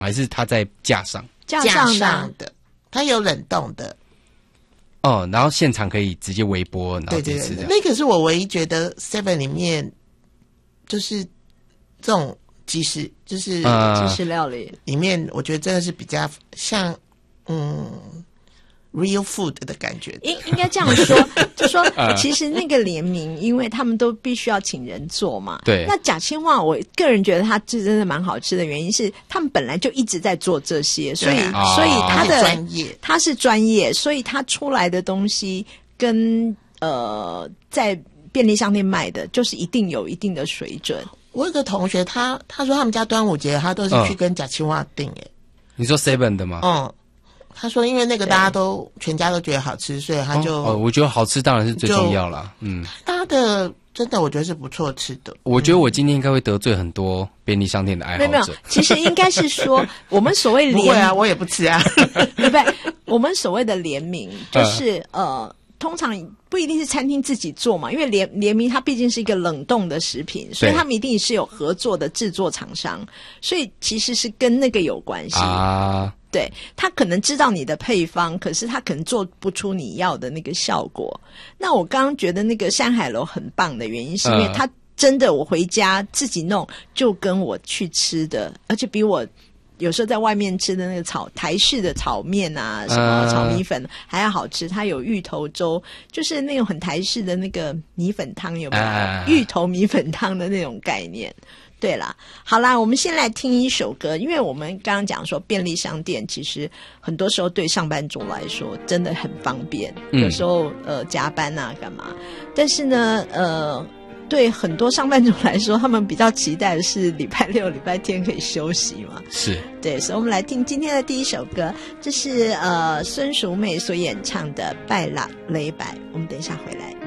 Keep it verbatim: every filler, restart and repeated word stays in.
还是它在架上？ 架上的， 架上的，它有冷冻的。 哦，然后现场可以直接微波，然后对对对， 直接吃这样。 那个是我唯一觉得 Seven 里面就是这种即食，就是呃即食料理里面，我觉得真的是比较像嗯 real food 的感觉的。 应应该这样说，就说其实那个联名，因为他们都必须要请人做嘛。 对那假青蛙，我个人觉得它是真的蛮好吃的原因是，他们本来就一直在做这些，所以、 对啊所以它的专业， 它是专业，所以它出来的东西跟呃在便利商店卖的，就是一定有一定的水准。 我有个同学，他他说他们家端午节他都是去跟假青蛙订诶。 你说 Seven 的吗？ 嗯，他说因为那个大家都全家都觉得好吃，所以他就、 哦，哦我觉得好吃当然是最重要啦。嗯， 他的真的我觉得是不错吃的。 我觉得我今天应该会得罪很多便利商店的爱没有没有好者。， 其实应该是说我们所谓联不会啊，我也不吃啊。 对不对？我们所谓的联名，就是、呃，通常不一定是餐厅自己做嘛，因为联联名它毕竟是一个冷冻的食品，所以他们一定是有合作的制作厂商，所以其实是跟那个有关系。 啊， 对，他可能知道你的配方，可是他可能做不出你要的那个效果。那我刚刚觉得那个山海楼很棒的原因，是因为他真的我回家自己弄，就跟我去吃的，而且比我有时候在外面吃的那个炒台式的炒面啊，什么炒米粉还要好吃。它有芋头粥，就是那种很台式的那个米粉汤，有没有？ 啊芋头米粉汤的那种概念。对啦，好啦，我们先来听一首歌，因为我们刚刚讲说便利商店其实很多时候对上班族来说真的很方便， 嗯有时候呃加班啊干嘛，但是呢呃对很多上班族来说，他们比较期待的是礼拜六、礼拜天可以休息嘛。 是对，所以我们来听今天的第一首歌，这是呃孙淑媚所演唱的《拜啦雷白》，我们等一下回来。